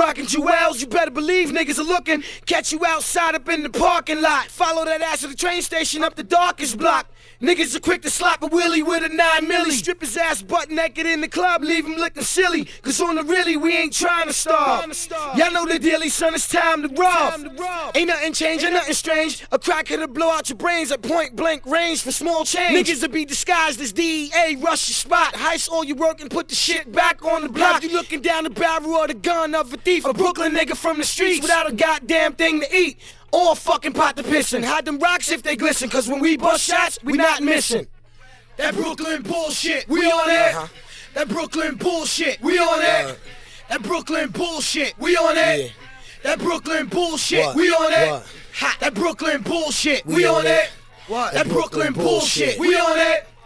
rockin' Jewels, you better believe niggas are looking. Catch you outside up in the parking lot. Follow that ass to the train station up the darkest block. Niggas are quick to slap a willy with a 9 milli. Strip his ass butt naked in the club, leave him looking silly. Cause on the really, we ain't trying to starve. Y'all know the dealie, son, it's time to rob. Ain't nothing changing, nothing strange. A cracker to blow out your brains at point blank range for small change. Niggas will be disguised as DEA, rush your spot. Heist all your work and put the shit back on the block. You looking down the barrel of the gun of a thief. A Brooklyn nigga from the streets without a goddamn thing to eat. Or fucking pot to pissin'. Hide them rocks if they glisten, cause when we bust shots, we not missing. That Brooklyn bullshit, we on it. That Brooklyn bullshit, we on it. That Brooklyn bullshit, we on it. That Brooklyn bullshit, we on it. That Brooklyn bullshit, we on it. That Brooklyn bullshit, we on it.